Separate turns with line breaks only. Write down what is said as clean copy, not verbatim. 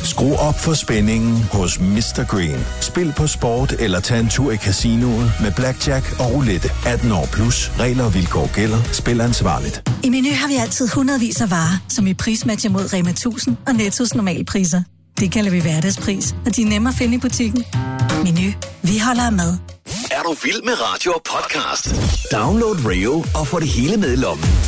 Skru op for spændingen hos Mr. Green. Spil på sport eller tag en tur i casinoet med blackjack og roulette. 18 år plus. Regler og vilkår gælder. Spil ansvarligt.
I Meny har vi altid hundredvis af varer, som vi prismatcher mod Rema 1000 og Nettos normalpriser. Det kalder vi hverdagspris, og de er nemme at finde i butikken. Meny. Vi holder af mad.
Er du vild med radio og podcast? Download Rio og få det hele med i lommen.